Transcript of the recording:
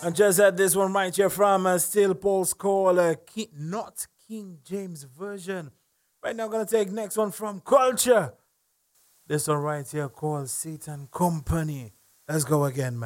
I just had this one right here from Still Paul's Call, not King James Version. Right now, I'm going to take next one from Culture. This one right here called Satan Company. Let's go again, man.